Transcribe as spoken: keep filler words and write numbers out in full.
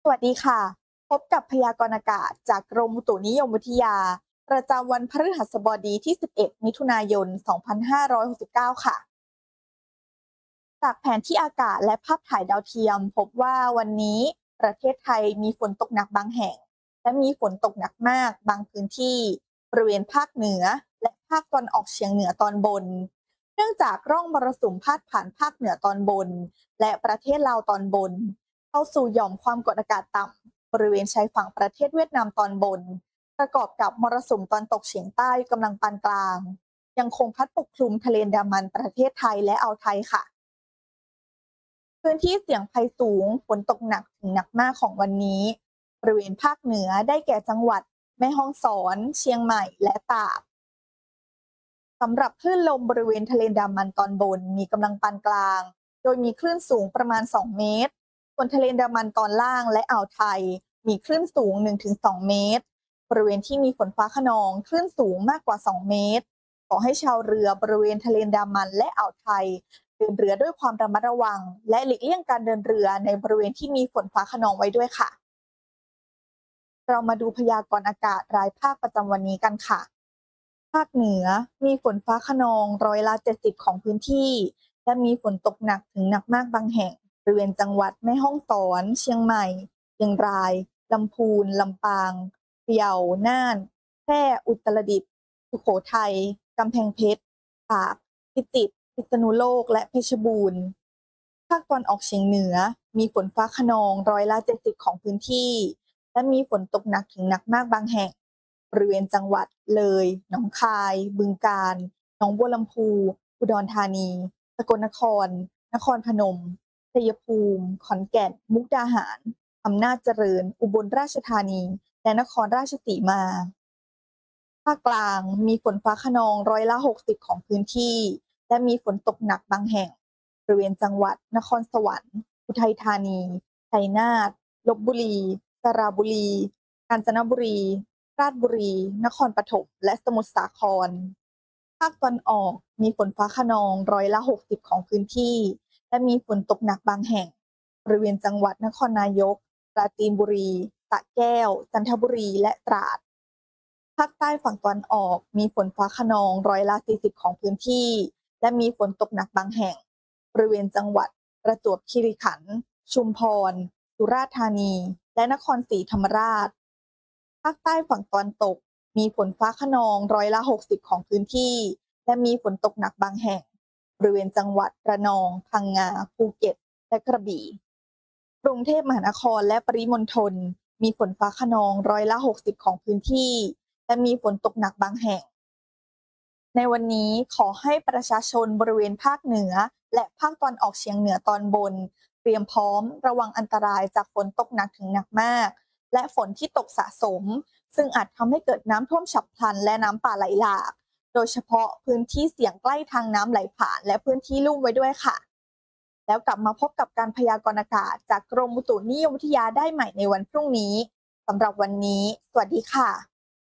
วัสดีค่ะพบกับพยากรณ์อากาศจากกรมอุตุนิยมวิทยาประจำวันพฤหัสบดีที่ สิบเอ็ด มิถุนายน สองพันห้าร้อยหกสิบเก้า ค่ะจากแผนที่อากาศและภาพถ่ายดาวเทียมพบว่าวันนี้ประเทศไทยมีฝนตกหนักบางแห่งและมีฝนตกหนักมากบางพื้นที่บริเวณภาคเหนือและภาคตะวันออกเฉียงเหนือตอนบนเนื่องจากร่องมรสุมพาดผ่านภาคเหนือตอนบนและประเทศลาวตอนบนเข้าสู่หย่อมความกดอากาศต่ำบริเวณชายฝั่งประเทศเวียดนามตอนบนประกอบกับมรสุมตอนตกเฉียงใต้กำลังปานกลางยังคงพัดปกคลุมทะเลอันดามันประเทศไทยและอ่าวไทยค่ะ พื้นที่เสี่ยงภัยสูงฝนตกหนักถึงหนักมากของวันนี้บริเวณภาคเหนือได้แก่จังหวัดแม่ฮ่องสอนเชียงใหม่และตากสำหรับคลื่นลมบริเวณทะเลอันดามันตอนบนมีกำลังปานกลางโดยมีคลื่นสูงประมาณสองเมตรส่วนทะเลอันดามันตอนล่างและอ่าวไทยมีคลื่นสูง หนึ่งถึงสอง เมตรบริเวณที่มีฝนฟ้าคะนองคลื่นสูงมากกว่าสองเมตรขอให้ชาวเรือบริเวณทะเลอันดามันและอ่าวไทย เดินเรือด้วยความระมัดระวังและหลีกเลี่ยงการเดินเรือในบริเวณที่มีฝนฟ้าคะนองไว้ด้วยค่ะเรามาดูพยากรณ์อากาศรายภาคประจำวันนี้กันค่ะภาคเหนือมีฝนฟ้าคะนองร้อยละเจ็ดสิบของพื้นที่และมีฝนตกหนักถึงหนักมากบางแห่งบริเวณจังหวัดแม่ฮ่องสอนเชียงใหม่เชียงรายลำพูนลำปางพะเยาน่านแพร่อุตรดิตถ์สุโขทัยกำแพงเพชรตากพิจิตรพิษณุโลกและเพชรบูรณ์ภาคตะวันออกเฉียงเหนือมีฝนฟ้าคะนองร้อยละเจ็ดสิบของพื้นที่และมีฝนตกหนักถึงหนักมากบางแห่งบริเวณจังหวัดเลยหนองคายบึงกาฬหนองบัวลำพูอุดรธานีสกลนครนครพนมชัยภูมิขอนแก่นมุกดาหารอำนาจเจริญอุบลราชธานีและนครราชสีมาภาคกลางมีฝนฟ้าคะนองร้อยละหกสิบของพื้นที่และมีฝนตกหนักบางแห่งบริเวณจังหวัดนครสวรรค์อุทัยธานีชัยนาทลพบุรีสระบุรีกาญจนบุรีราชบุรีนครปฐมและสมุทรสาครภาคตะวันออกมีฝนฟ้าคะนองร้อยละหกสิบของพื้นที่และมีฝนตกหนักบางแห่งบริเวณจังหวัดนครนายกปราจีนบุรีสระแก้วจันทบุรีและตราด ภาคใต้ฝั่งตะวันออกมีฝนฟ้าคะนองร้อยละสี่สิบของพื้นที่และมีฝนตกหนักบางแห่งบริเวณจังหวัดประจวบคีรีขันธ์ชุมพรสุราษฎร์ธานีและนครศรีธรรมราชภาคใต้ฝั่งตะวันตกมีฝนฟ้าคะนองร้อยละหกสิบของพื้นที่และมีฝนตกหนักบางแห่งบริเวณจังหวัดระนองพังงาภูเก็ตและกระบี่กรุงเทพมหานครและปริมณฑลมีฝนฟ้าคะนองร้อยละหกสิบของพื้นที่และมีฝนตกหนักบางแห่งในวันนี้ขอให้ประชาชนบริเวณภาคเหนือและภาคตะวันออกเฉียงเหนือตอนบนเตรียมพร้อมระวังอันตรายจากฝนตกหนักถึงหนักมากและฝนที่ตกสะสมซึ่งอาจทำให้เกิดน้ำท่วมฉับพลันและน้ำป่าไหลหลากโดยเฉพาะพื้นที่เสี่ยงใกล้ทางน้ำไหลผ่านและพื้นที่ลุ่มไว้ด้วยค่ะแล้วกลับมาพบกับการพยากรณ์อากาศจากกรมอุตุนิยมวิทยาได้ใหม่ในวันพรุ่งนี้สำหรับวันนี้สวัสดีค่ะ